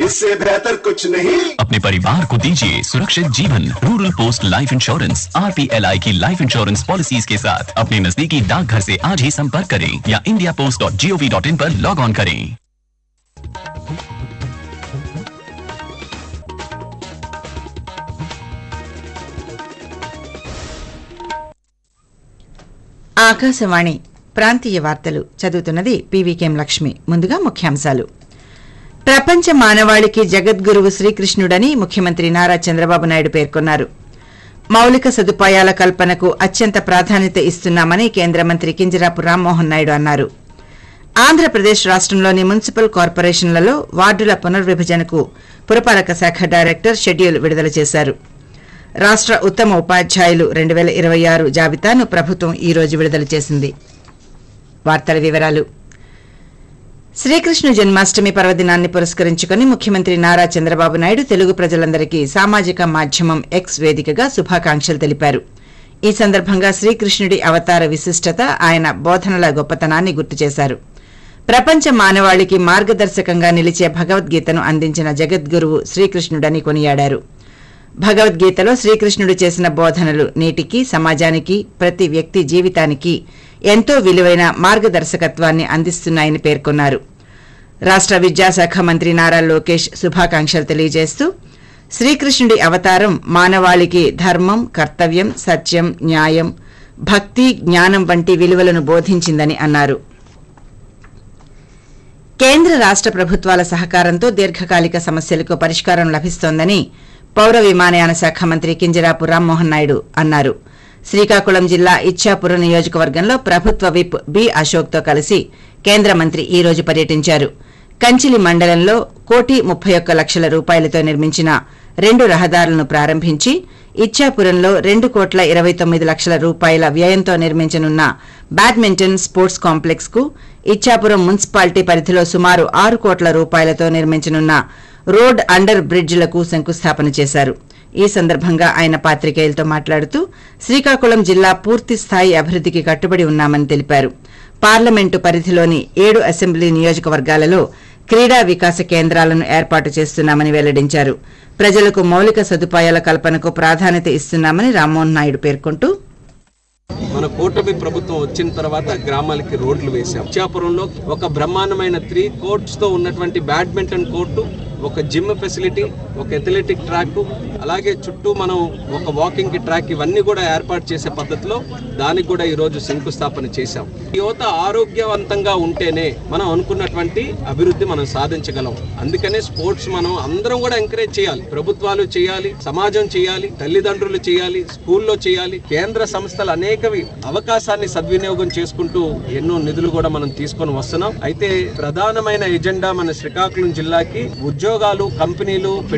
इससे बेहतर कुछ नहीं। अपने परिवार को दीजिए सुरक्षित जीवन। Rural post life insurance RPLI की लाइफ इंश्योरेंस पॉलिसीज के साथ अपने नजदीकी डाकघर से आज ही संपर्क करें या indiapost.gov.in पर लॉग ऑन करें। ఆకాశవాణి ప్రాంతీయ వార్తలు చదువుతున్నది పీవీకేం లక్ష్మి. ముందుగా ముఖ్యాంశాలు. ప్రపంచ మానవాళికి జగద్గురువు శ్రీకృష్ణుడని ముఖ్యమంత్రి నారా చంద్రబాబు నాయుడు పేర్కొన్నారు. మౌలిక సదుపాయాల కల్పనకు అత్యంత ప్రాధాన్యత ఇస్తున్నామని కేంద్ర మంత్రి కింజరాపు రామ్మోహన్ నాయుడు అన్నారు. ఆంధ్రప్రదేశ్ రాష్ట్రంలోని మున్సిపల్ కార్పొరేషన్లలో వార్డుల పునర్విభజనకు పురపాలక శాఖ డైరెక్టర్ షెడ్యూల్ విడుదల చేశారు. రాష్ట్ర ఉత్తమ ఉపాధ్యాయులు 2026 జాబితాను ప్రభుత్వం ఈ రోజు విడుదల చేసింది. వార్తల వివరాలు. శ్రీకృష్ణ జన్మాష్టమి పర్వదినాన్ని పురస్కరించుకుని ముఖ్యమంత్రి నారా చంద్రబాబు నాయుడు తెలుగు ప్రజలందరికీ సామాజిక మాధ్యమం ఎక్స్ వేదికగా శుభాకాంక్షలు తెలిపారు. ఈ సందర్భంగా శ్రీకృష్ణుడి అవతార విశిష్టత, ఆయన బోధనల గొప్పతనాన్ని గుర్తు చేశారు. ప్రపంచ మానవాళికి మార్గదర్శకంగా నిలిచే భగవద్గీతను అందించిన జగద్గురువు శ్రీకృష్ణుడని కొనియాడారు. భగవద్గీతలో శ్రీకృష్ణుడు చేసిన బోధనలు నేటికి సమాజానికి, ప్రతి వ్యక్తి జీవితానికి ఎంతో విలువైన మార్గదర్శకత్వాన్ని అందిస్తున్నాయని పేర్కొన్నారు. రాష్ట్ర విద్యాశాఖ మంత్రి నారా లోకేష్ శుభాకాంక్షలు తెలియజేస్తూ శ్రీకృష్ణుడి అవతారం మానవాళికి ధర్మం, కర్తవ్యం, సత్యం, న్యాయం, భక్తి, జ్ఞానం వంటి విలువలను బోధించిందని అన్నారు. కేంద్ర రాష్ట్ర ప్రభుత్వాల సహకారంతో దీర్ఘకాలిక సమస్యలకు పరిష్కారం లభిస్తోందని పౌర విమానయాన శాఖ మంత్రి కింజరాపు రామ్మోహన్ నాయుడు అన్నారు. శ్రీకాకుళం జిల్లా ఇచ్చాపురం నియోజకవర్గంలో ప్రభుత్వ విప్ బి అశోక్తో కలిసి కేంద్ర మంత్రి ఈ రోజు పర్యటించారు. కంచిలి మండలంలో 1,31,00,000 రూపాయలతో నిర్మించిన 2 రహదారులను ప్రారంభించి ఇచ్చాపురంలో 2,29,00,000 రూపాయల వ్యయంతో నిర్మించనున్న బ్యాడ్మింటన్ స్పోర్ట్స్ కాంప్లెక్స్ కు, ఇచ్చాపురం మున్సిపాలిటీ పరిధిలో సుమారు 6 కోట్ల రూపాయలతో నిర్మించనున్న రోడ్ అండర్ బ్రిడ్జిలకు శంకుస్థాపన చేశారు. ఈ సందర్భంగా ఆయన పాత్రికేయులతో మాట్లాడుతూ శ్రీకాకుళం జిల్లా పూర్తి స్థాయి అభివృద్ధికి కట్టుబడి ఉన్నామని తెలిపారు. పార్లమెంటు పరిధిలోని 7 అసెంబ్లీ నియోజకవర్గాలలో క్రీడా వికాస కేంద్రాలను ఏర్పాటు చేస్తున్నామని వెల్లడించారు. ప్రజలకు మౌలిక సదుపాయాల కల్పనకు ప్రాధాన్యత ఇస్తున్నామని రామ్మోహన్ నాయుడు పేర్కొంటూ మన కూటమి ప్రభుత్వం వచ్చిన తర్వాత గ్రామాలకి రోడ్లు వేశాం. ఇచ్చాపురంలో ఒక బ్రహ్మాండమైన 3 కోర్ట్స్ తో ఉన్నటువంటి బ్యాడ్మింటన్ కోర్టు, ఒక జిమ్ ఫెసిలిటీ, ఒక అథ్లెటిక్ ట్రాక్, అలాగే చుట్టూ మనం ఒక వాకింగ్ కి ట్రాక్, ఇవన్నీ కూడా ఏర్పాటు చేసే పద్ధతిలో దానికి కూడా ఈ రోజు శంకుస్థాపన చేశాం. యువత ఆరోగ్యవంతంగా ఉంటేనే మనం అనుకున్నటువంటి అభివృద్ధి మనం సాధించగలం. అందుకనే స్పోర్ట్స్ మనం అందరం కూడా ఎంకరేజ్ చేయాలి. ప్రభుత్వాలు చేయాలి, సమాజం చేయాలి, తల్లిదండ్రులు చేయాలి, స్కూల్లో చేయాలి. కేంద్ర సంస్థలు అనేకవి అవకాశాన్ని సద్వినియోగం చేసుకుంటూ ఎన్నో నిధులు కూడా మనం తీసుకొని వస్తున్నాం. అయితే ప్రధానమైన ఎజెండా మన శ్రీకాకుళం జిల్లాకి ఉద్యోగాలు, కంపెనీలు